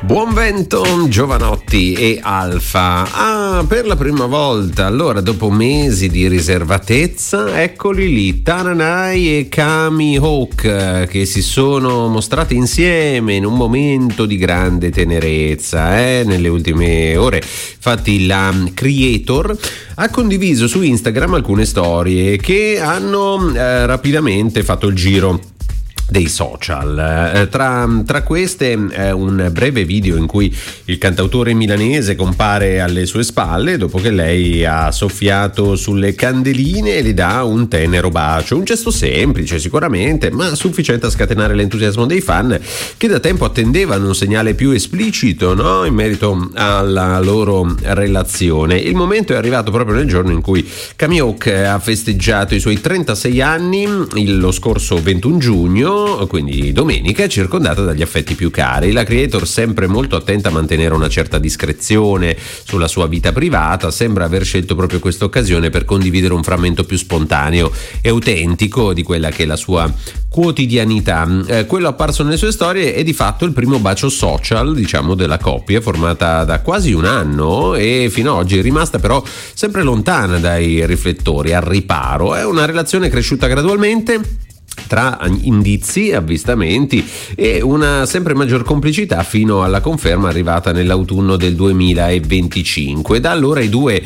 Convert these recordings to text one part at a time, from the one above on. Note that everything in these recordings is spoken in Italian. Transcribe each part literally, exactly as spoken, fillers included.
Buon vento, Giovanotti e Alfa. Ah, per la prima volta, allora, dopo mesi di riservatezza, eccoli lì, Tananai e Kami Hawk, che si sono mostrati insieme in un momento di grande tenerezza, eh, nelle ultime ore. Infatti la creator ha condiviso su Instagram alcune storie che hanno eh, rapidamente fatto il giro dei social. Tra, tra queste eh, un breve video in cui il cantautore milanese compare alle sue spalle dopo che lei ha soffiato sulle candeline e le dà un tenero bacio, un gesto semplice sicuramente, ma sufficiente a scatenare l'entusiasmo dei fan che da tempo attendevano un segnale più esplicito, no? In merito alla loro relazione. Il momento è arrivato proprio nel giorno in cui Kami Hawk ha festeggiato i suoi trentasei anni, lo scorso ventuno giugno, quindi domenica, circondata dagli affetti più cari. La creator, sempre molto attenta a mantenere una certa discrezione sulla sua vita privata, sembra aver scelto proprio questa occasione per condividere un frammento più spontaneo e autentico di quella che è la sua quotidianità. Eh, quello apparso nelle sue storie è di fatto il primo bacio social, diciamo, della coppia, formata da quasi un anno e fino ad oggi è rimasta però sempre lontana dai riflettori, al riparo. È una relazione cresciuta gradualmente tra indizi, avvistamenti e una sempre maggior complicità fino alla conferma arrivata nell'autunno del duemilaventicinque. Da allora i due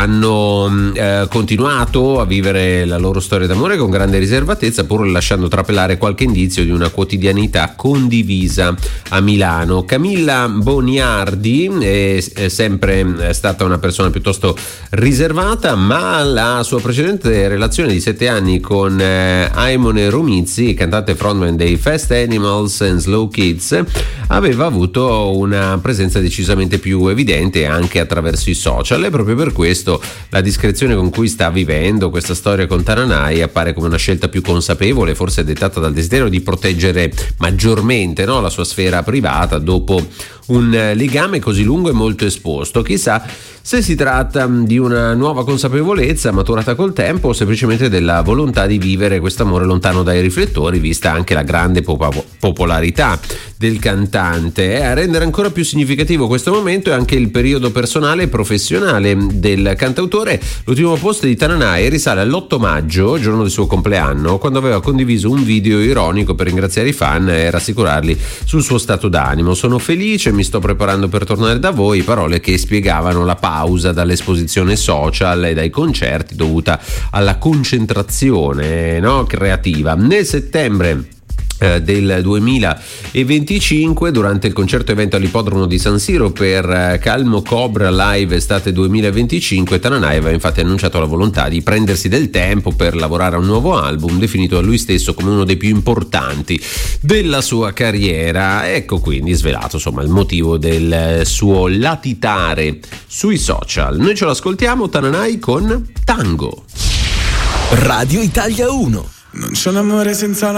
hanno eh, continuato a vivere la loro storia d'amore con grande riservatezza, pur lasciando trapelare qualche indizio di una quotidianità condivisa a Milano. Camilla Boniardi è, è sempre stata una persona piuttosto riservata, ma la sua precedente relazione di sette anni con eh, Aimone Romizzi, cantante frontman dei Fast Animals and Slow Kids, aveva avuto una presenza decisamente più evidente anche attraverso i social, e proprio per questo la discrezione con cui sta vivendo questa storia con Tananai appare come una scelta più consapevole, forse dettata dal desiderio di proteggere maggiormente, no, la sua sfera privata dopo un legame così lungo e molto esposto. Chissà se si tratta di una nuova consapevolezza maturata col tempo o semplicemente della volontà di vivere quest'amore lontano dai riflettori, vista anche la grande pop- popolarità del cantante. A rendere ancora più significativo questo momento è anche il periodo personale e professionale del cantautore. L'ultimo post di Tananai risale all'otto maggio, giorno del suo compleanno, quando aveva condiviso un video ironico per ringraziare i fan e rassicurarli sul suo stato d'animo. Sono felice, mi sto preparando per tornare da voi, parole che spiegavano la pausa dall'esposizione social e dai concerti dovuta alla concentrazione, no, creativa. Nel settembre del duemilaventicinque, durante il concerto evento all'ippodromo di San Siro per Calmo Cobra Live Estate duemilaventicinque, Tananai aveva infatti annunciato la volontà di prendersi del tempo per lavorare a un nuovo album, definito da lui stesso come uno dei più importanti della sua carriera. Ecco quindi svelato insomma il motivo del suo latitare sui social. Noi ce l'ascoltiamo, Tananai con Tango. Radio Italia uno. Non c'è un amore senza